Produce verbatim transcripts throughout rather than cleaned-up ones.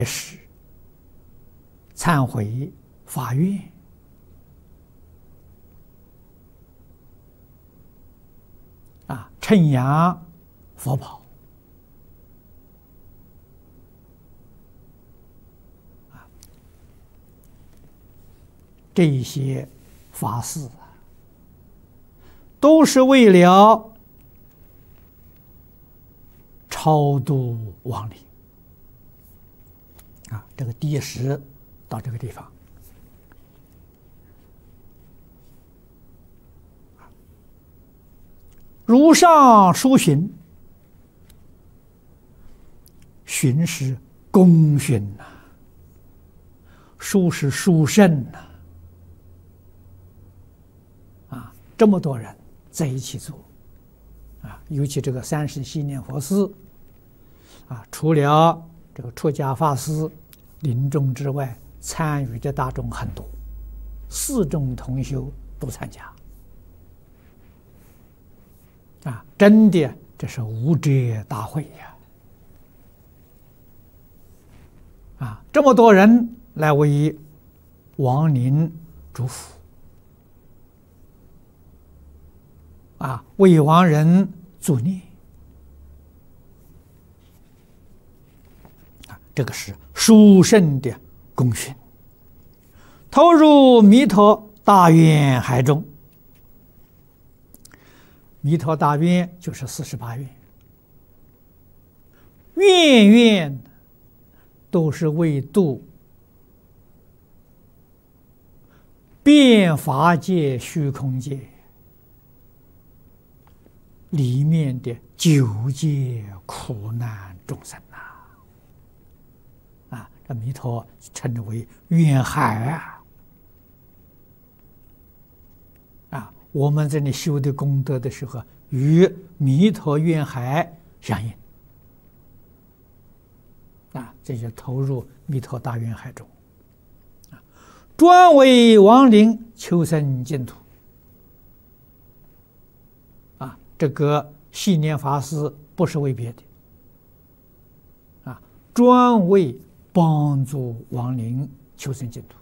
是忏悔发愿，啊，称扬佛宝，啊，这一些法事啊，都是为了超度亡灵。啊，这个第十到这个地方，如上书寻，寻是功勋呐，书是殊胜呐，啊，这么多人在一起做，啊，尤其这个三十七念佛寺，啊，除了这个出家法师临终之外，参与的大众很多，四众同修都参加，啊，真的这是无遮大会呀！啊，这么多人来为亡灵祝福，啊，为亡人助念。这个是殊胜的功勋，投入弥陀大愿海中。弥陀大愿就是四十八愿，愿愿都是为度遍法界、虚空界里面的九界苦难众生呐。啊，这弥陀称之为愿海啊！啊，我们这里修的功德的时候，与弥陀愿海相应。啊，这就投入弥陀大愿海中。啊，专为亡灵求生净土。啊，这个系念法师不是为别的，啊，专为帮助亡灵求生净土。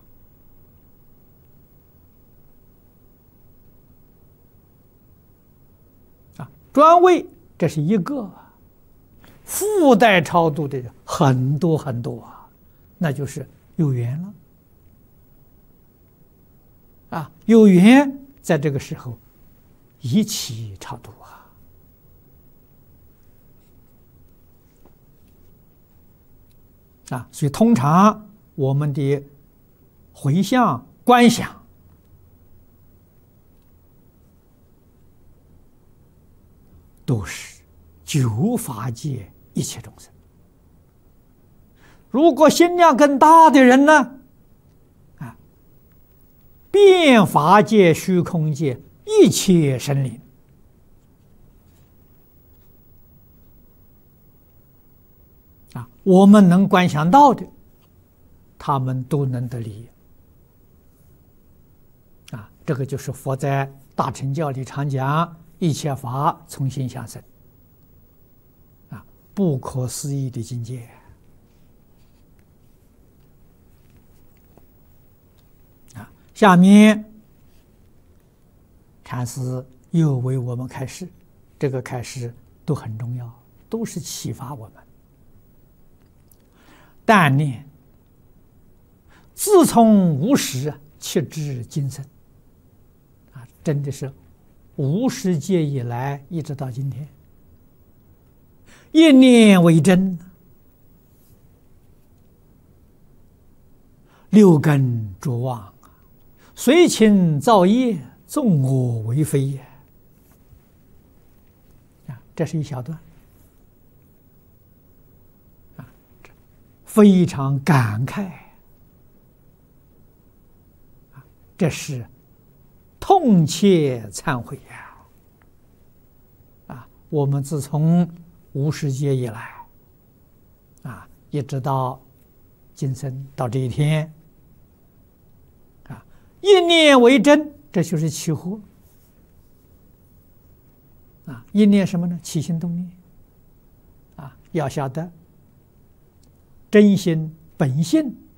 啊，专为这是一个，附带超度的很多很多啊，那就是有缘了。啊，有缘在这个时候一起超度啊。啊，所以通常我们的回向观想都是九法界一切众生。如果心量更大的人呢，啊，遍法界、虚空界一切生灵。啊，我们能观想到的，他们都能得利益。啊，这个就是佛在大乘教里常讲，一切法从心想生。啊，不可思议的境界。啊，下面禅师又为我们开示，这个开示都很重要，都是启发我们。但念自从无始切至今生，啊，真的是无始界以来一直到今天，一念为真，六根着妄，随情造业，纵我为非也。啊，这是一小段。非常感慨，这是痛切忏悔呀！啊，我们自从无始劫以来，啊，一直到今生到这一天，啊，一念为真，这就是起惑。啊，一念什么呢？起心动念。啊，要晓得。真心本性